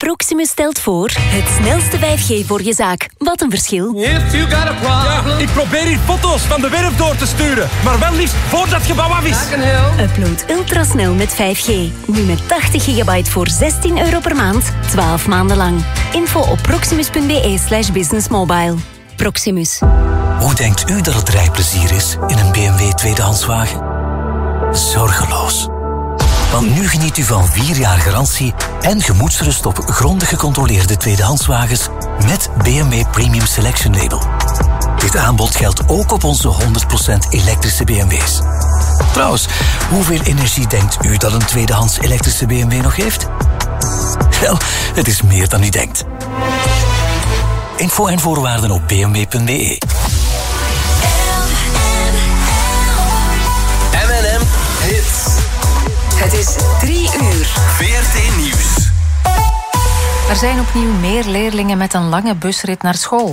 Proximus stelt voor het snelste 5G voor je zaak. Wat een verschil. Ja, ik probeer hier foto's van de werf door te sturen. Maar wel liefst voor dat gebouw af is. Upload ultrasnel met 5G. Nu met 80 gigabyte voor €16 per maand. 12 maanden lang. Info op proximus.be/businessmobile. Proximus. Hoe denkt u dat het rijplezier is in een BMW tweedehandswagen? Zorgeloos. Want nu geniet u van 4 jaar garantie en gemoedsrust op grondig gecontroleerde tweedehandswagens met BMW Premium Selection Label. Dit aanbod geldt ook op onze 100% elektrische BMW's. Trouwens, hoeveel energie denkt u dat een tweedehands elektrische BMW nog heeft? Wel, het is meer dan u denkt. Info en voorwaarden op bmw.be. M&M Hits. Het is 3 uur. VRT Nieuws. Er zijn opnieuw meer leerlingen met een lange busrit naar school.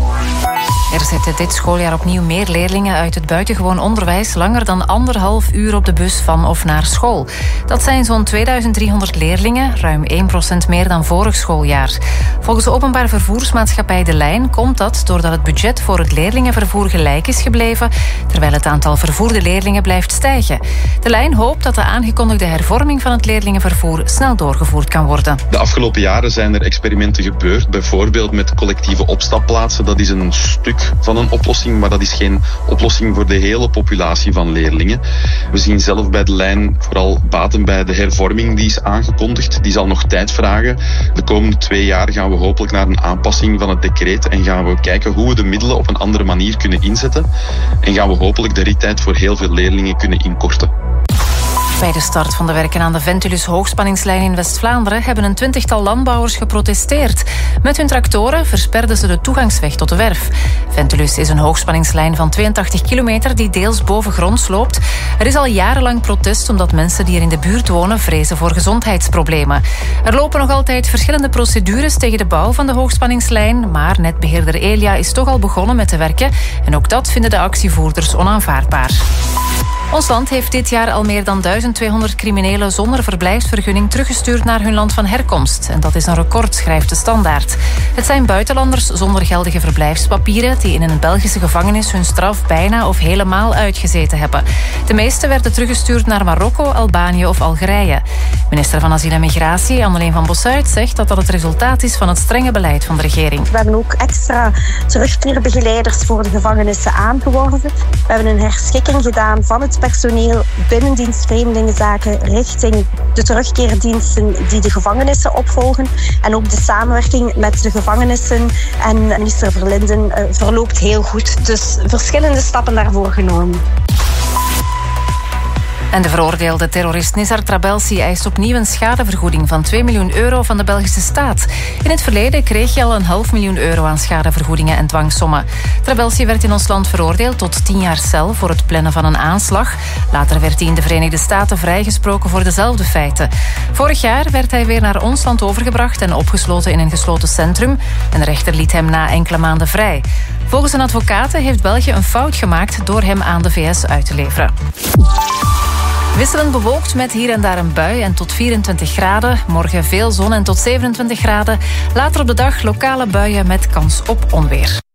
Er zitten dit schooljaar opnieuw meer leerlingen uit het buitengewoon onderwijs langer dan 1,5 uur op de bus van of naar school. Dat zijn zo'n 2300 leerlingen, ruim 1% meer dan vorig schooljaar. Volgens de openbaar vervoersmaatschappij De Lijn komt dat doordat het budget voor het leerlingenvervoer gelijk is gebleven, terwijl het aantal vervoerde leerlingen blijft stijgen. De Lijn hoopt dat de aangekondigde hervorming van het leerlingenvervoer snel doorgevoerd kan worden. De afgelopen jaren zijn er experimenten gebeurd, bijvoorbeeld met collectieve opstapplaatsen. Dat is een stuk van een oplossing, maar dat is geen oplossing voor de hele populatie van leerlingen. We zien zelf bij De Lijn vooral baten bij de hervorming die is aangekondigd. Die zal nog tijd vragen. De komende 2 jaar gaan we hopelijk naar een aanpassing van het decreet en gaan we kijken hoe we de middelen op een andere manier kunnen inzetten. En gaan we hopelijk de rittijd voor heel veel leerlingen kunnen inkorten. Bij de start van de werken aan de Ventilus hoogspanningslijn in West-Vlaanderen hebben een 20-tal landbouwers geprotesteerd. Met hun tractoren versperden ze de toegangsweg tot de werf. Ventilus is een hoogspanningslijn van 82 kilometer die deels bovengronds loopt. Er is al jarenlang protest omdat mensen die er in de buurt wonen vrezen voor gezondheidsproblemen. Er lopen nog altijd verschillende procedures tegen de bouw van de hoogspanningslijn, maar netbeheerder Elia is toch al begonnen met te werken en ook dat vinden de actievoerders onaanvaardbaar. Ons land heeft dit jaar al meer dan 1200 criminelen zonder verblijfsvergunning teruggestuurd naar hun land van herkomst. En dat is een record, schrijft de Standaard. Het zijn buitenlanders zonder geldige verblijfspapieren die in een Belgische gevangenis hun straf bijna of helemaal uitgezeten hebben. De meeste werden teruggestuurd naar Marokko, Albanië of Algerije. Minister van Asiel en Migratie, Anneleen van Bossuyt, zegt dat dat het resultaat is van het strenge beleid van de regering. We hebben ook extra terugkeerbegeleiders voor de gevangenissen aangeworven. We hebben een herschikking gedaan van het personeel binnendienst vreemdelingenzaken richting de terugkeerdiensten die de gevangenissen opvolgen. En ook de samenwerking met de gevangenissen en minister Verlinden verloopt heel goed. Dus verschillende stappen daarvoor genomen. En de veroordeelde terrorist Nizar Trabelsi eist opnieuw een schadevergoeding van €2 miljoen van de Belgische staat. In het verleden kreeg hij al €500.000 aan schadevergoedingen en dwangsommen. Trabelsi werd in ons land veroordeeld tot 10 jaar cel voor het plannen van een aanslag. Later werd hij in de Verenigde Staten vrijgesproken voor dezelfde feiten. Vorig jaar werd hij weer naar ons land overgebracht en opgesloten in een gesloten centrum. En de rechter liet hem na enkele maanden vrij. Volgens een advocaten heeft België een fout gemaakt door hem aan de VS uit te leveren. Wisselend bewolkt met hier en daar een bui en tot 24 graden. Morgen veel zon en tot 27 graden. Later op de dag lokale buien met kans op onweer.